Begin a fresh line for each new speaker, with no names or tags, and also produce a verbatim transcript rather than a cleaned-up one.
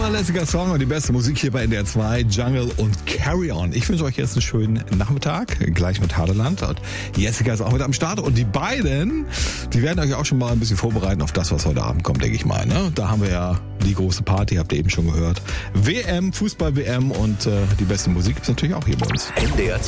Zuverlässiger Song und die beste Musik hier bei N D R zwei, Jungle und Carry On. Ich wünsche euch jetzt einen schönen Nachmittag, gleich mit Hadeland. Und Jessica ist auch mit am Start. Und die beiden, die werden euch auch schon mal ein bisschen vorbereiten auf das, was heute Abend kommt, denke ich mal. Ne? Da haben wir ja die große Party, habt ihr eben schon gehört. W M, Fußball-W M und äh, die beste Musik gibt's natürlich auch hier bei uns.
N D R